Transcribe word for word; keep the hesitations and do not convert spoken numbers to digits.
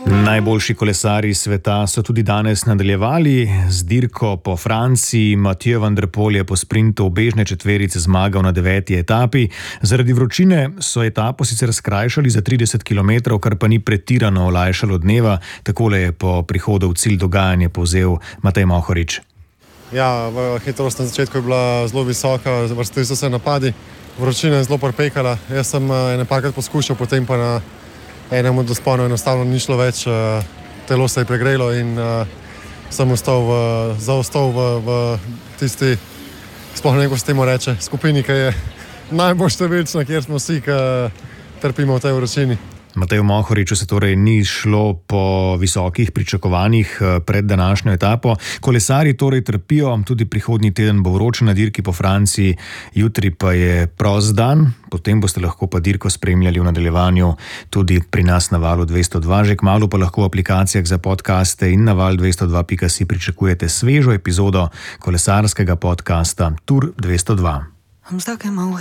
Najboljši kolesarji sveta so tudi danes nadaljevali z dirko po Franciji. Mathieu van der Poel je po sprintu ubežne četverice zmagal na deveti etapi. Zaradi vročine so etapo sicer skrajšali za trideset kilometrov, kar pa ni pretirano olajšalo dneva. Takole je po prihodu v cilj dogajanje povzel Matej Mohorič. Ja, hitrost na začetku je bila zelo visoka, vrstili so se napadi, vročina je zelo prepekala. Jaz sem nekajkrat poskušal, potem pa na enem od vzponov enostavno ni šlo več, telo se je pregrelo in uh, sem ostal v, zaostal v, v tisti, sploh ne vem, ko se temu reče, skupini, ki je najbolj številčna, kjer smo vsi, ki trpimo v tej vročini. Mateju Mohoriču se torej ni šlo po visokih pričakovanjih pred današnjo etapo. Kolesarji torej trpijo, tudi prihodnji teden bo vroče na dirki po Franciji, jutri pa je prost dan, potem boste lahko pa dirko spremljali v nadaljevanju tudi pri nas na Valu dvesto dva, že kmalu pa lahko v aplikacijah za podcaste in na val dvesto dva pika si pričakujete svežo epizodo kolesarskega podcasta Tour dvesto dva.